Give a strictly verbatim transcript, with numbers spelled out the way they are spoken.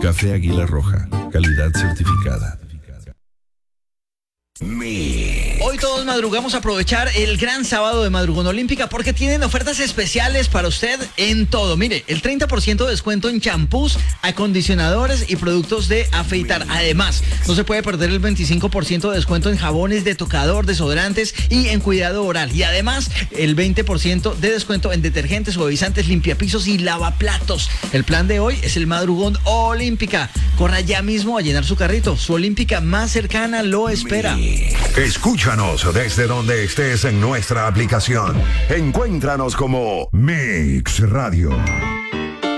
Café Águila Roja, calidad certificada. Hoy todos madrugamos a aprovechar el gran sábado de Madrugón Olímpica porque tienen ofertas especiales para usted en todo. Mire, el treinta por ciento de descuento en champús, acondicionadores y productos de afeitar. Además, no se puede perder el veinticinco por ciento de descuento en jabones de tocador, desodorantes y en cuidado oral. Y además, el veinte por ciento de descuento en detergentes, suavizantes, limpiapisos y lavaplatos. El plan de hoy es el Madrugón Olímpica. Corra ya mismo a llenar su carrito. Su Olímpica más cercana lo espera. Escúchanos desde donde estés en nuestra aplicación. Encuéntranos como Mix Radio.